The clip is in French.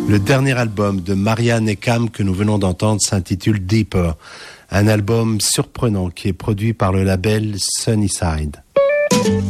Le dernier album de Maria Nekam que nous venons d'entendre s'intitule Deeper, un album surprenant qui est produit par le label Sunnyside.